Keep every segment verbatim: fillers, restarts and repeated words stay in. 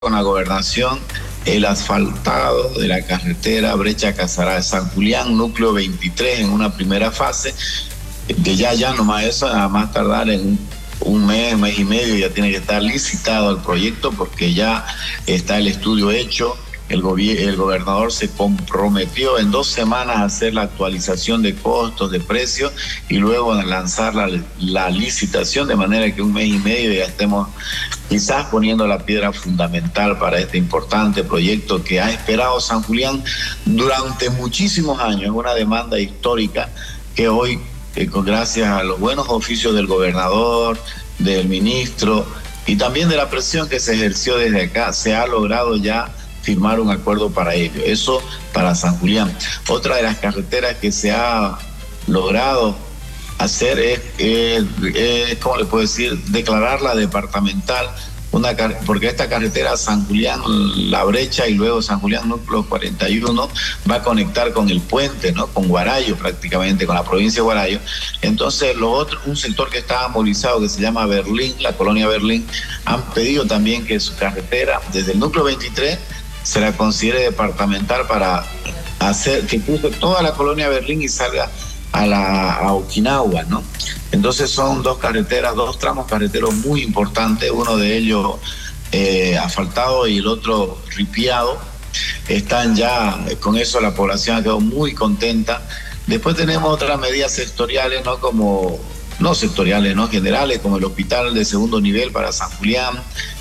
con la gobernación el asfaltado de la carretera Brecha Casará San Julián, núcleo veintitrés, en una primera fase, que ya, ya nomás eso, a más tardar en un, un mes, mes y medio, ya tiene que estar licitado el proyecto porque ya está el estudio hecho. El, el gobernador se comprometió en dos semanas a hacer la actualización de costos, de precios y luego a lanzar la, la licitación, de manera que un mes y medio ya estemos quizás poniendo la piedra fundamental para este importante proyecto que ha esperado San Julián durante muchísimos años. Es una demanda histórica que hoy, eh, gracias a los buenos oficios del gobernador, del ministro y también de la presión que se ejerció desde acá, se ha logrado ya firmar un acuerdo para ello. Eso para San Julián. Otra de las carreteras que se ha logrado hacer es, es, es ¿cómo le puedo decir?, declararla departamental, una, porque esta carretera San Julián, La Brecha y luego San Julián núcleo cuarenta y uno va a conectar con el puente, ¿no?, con Guarayo prácticamente, con la provincia de Guarayo. Entonces los otros, un sector que está movilizado que se llama Berlín, la colonia Berlín, han pedido también que su carretera desde el núcleo veintitrés se la considere departamental para hacer que cruce toda la colonia Berlín y salga a la a Okinawa, ¿no? Entonces son dos carreteras, dos tramos carreteros muy importantes, uno de ellos eh, asfaltado y el otro ripiado. Están ya, con eso la población ha quedado muy contenta. Después tenemos otras medidas sectoriales, ¿no? Como, no sectoriales, ¿no? Generales, como el hospital de segundo nivel para San Julián,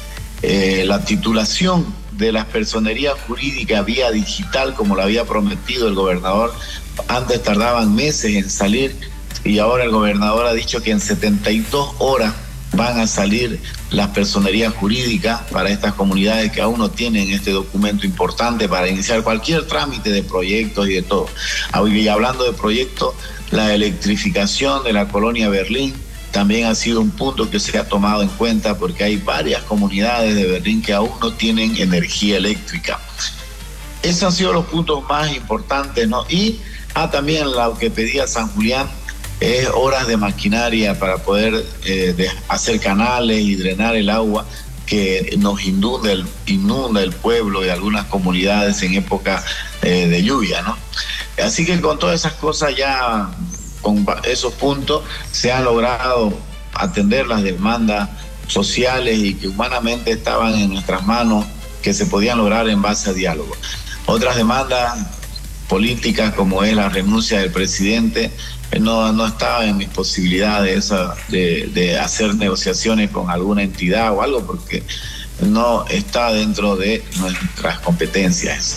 eh, la titulación de las personerías jurídicas vía digital, como lo había prometido el gobernador. Antes tardaban meses en salir y ahora el gobernador ha dicho que en setenta y dos horas van a salir las personerías jurídicas para estas comunidades que aún no tienen este documento importante para iniciar cualquier trámite de proyectos y de todo. Y hablando de proyectos, la electrificación de la colonia Berlín también ha sido un punto que se ha tomado en cuenta porque hay varias comunidades de Berlín que aún no tienen energía eléctrica. Esos han sido los puntos más importantes, ¿no? Y ah, también lo que pedía San Julián es horas de maquinaria para poder eh, de hacer canales y drenar el agua que nos inunda el, inunda el pueblo y algunas comunidades en época eh, de lluvia, ¿no? Así que con todas esas cosas ya, con esos puntos, se han logrado atender las demandas sociales y que humanamente estaban en nuestras manos, que se podían lograr en base a diálogo. Otras demandas políticas, como es la renuncia del presidente, no, no estaba en mis posibilidades esa, de, de hacer negociaciones con alguna entidad o algo, porque no está dentro de nuestras competencias.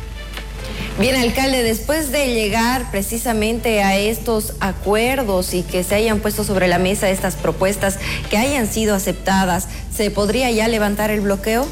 Bien, alcalde, después de llegar precisamente a estos acuerdos y que se hayan puesto sobre la mesa estas propuestas que hayan sido aceptadas, ¿se podría ya levantar el bloqueo?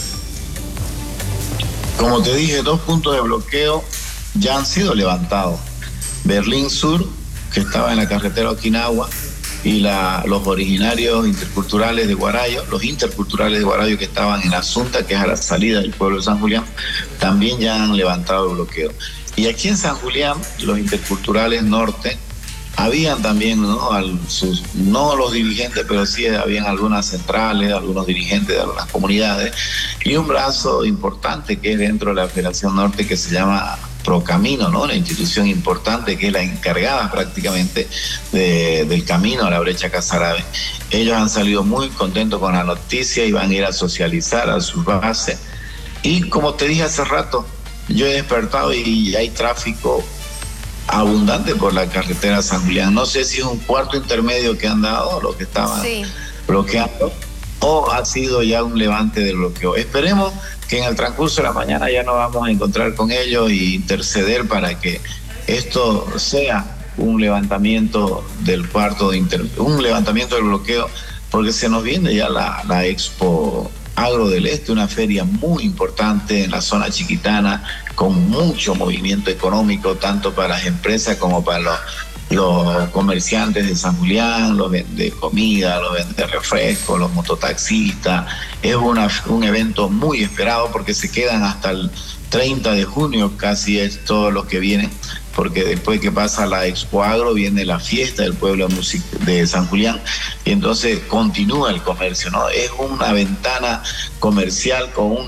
Como te dije, dos puntos de bloqueo ya han sido levantados. Berlín Sur, que estaba en la carretera Okinawa, y la, los originarios interculturales de Guarayo, los interculturales de Guarayo que estaban en Asunta, que es a la salida del pueblo de San Julián, también ya han levantado el bloqueo. Y aquí en San Julián, los interculturales norte, habían también, ¿no? Al, sus, no los dirigentes, pero sí habían algunas centrales, algunos dirigentes de algunas comunidades, y un brazo importante que es dentro de la Federación Norte que se llama Procamino, ¿no? Una institución importante que es la encargada prácticamente de, del camino a la Brecha Casará. Ellos han salido muy contentos con la noticia y van a ir a socializar a sus bases. Y como te dije hace rato, yo he despertado y hay tráfico abundante por la carretera San Julián. No sé si es un cuarto intermedio que han dado, lo que estaban sí. bloqueando, o ha sido ya un levante del bloqueo. Esperemos que en el transcurso de la mañana ya nos vamos a encontrar con ellos e interceder para que esto sea un levantamiento del cuarto de inter... un levantamiento del bloqueo, porque se nos viene ya la, la Expo Agro del Este, una feria muy importante en la zona chiquitana, con mucho movimiento económico, tanto para las empresas como para los, los comerciantes de San Julián, los de comida, los de refrescos, los mototaxistas. Es una, un evento muy esperado porque se quedan hasta el treinta de junio, casi es todos los que vienen, porque después que pasa la Expo Agro viene la fiesta del pueblo de San Julián y entonces continúa el comercio, ¿no? Es una ventana comercial con un